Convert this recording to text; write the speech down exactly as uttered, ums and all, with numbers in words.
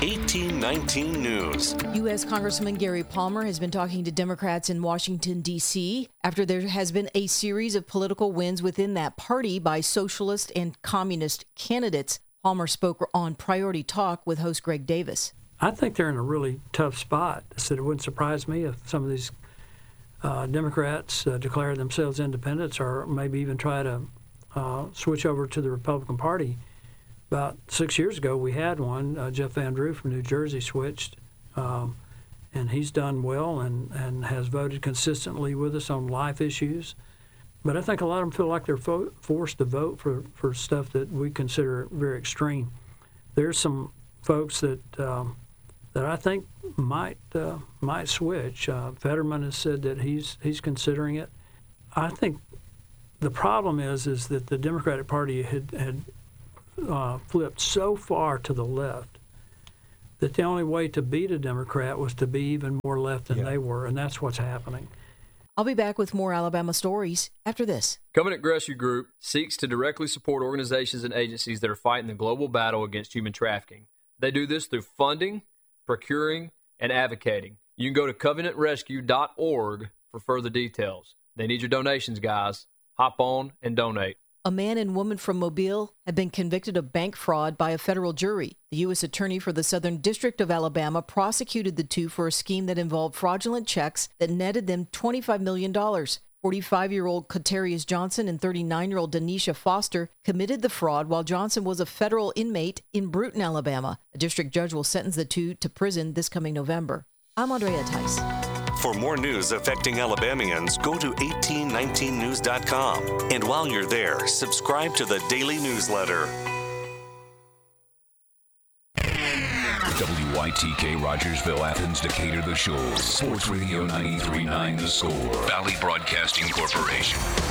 eighteen nineteen News. U S Congressman Gary Palmer has been talking to Democrats in Washington, D C after there has been a series of political wins within that party by socialist and communist candidates. Palmer spoke on Priority Talk with host Greg Davis. I think they're in a really tough spot. I said it wouldn't surprise me if some of these uh, Democrats uh, declare themselves independents or maybe even try to uh, switch over to the Republican Party. About six years ago, we had one. Uh, Jeff Van Drew from New Jersey switched, um, and he's done well and, and has voted consistently with us on life issues. But I think a lot of them feel like they're fo- forced to vote for, for stuff that we consider very extreme. There's some folks that um, that I think might uh, might switch. Uh, Fetterman has said that he's he's considering it. I think the problem is is that the Democratic Party had had uh, flipped so far to the left that the only way to beat a Democrat was to be even more left than yeah. they were, and that's what's happening. I'll be back with more Alabama stories after this. Covenant Rescue Group seeks to directly support organizations and agencies that are fighting the global battle against human trafficking. They do this through funding, procuring, and advocating. You can go to covenant rescue dot org for further details. They need your donations, guys. Hop on and donate. A man and woman from Mobile have been convicted of bank fraud by a federal jury. The U S attorney for the Southern District of Alabama prosecuted the two for a scheme that involved fraudulent checks that netted them twenty-five million dollars. forty-five-year-old Katarius Johnson and thirty-nine-year-old Denisha Foster committed the fraud while Johnson was a federal inmate in Bruton, Alabama. A district judge will sentence the two to prison this coming November. I'm Andrea Tice. For more news affecting Alabamians, go to eighteen nineteen news dot com. And while you're there, subscribe to the daily newsletter. W Y T K Rogersville, Athens, Decatur, The Shoals. Sports Radio ninety-three point nine The Score. Valley Broadcasting Corporation.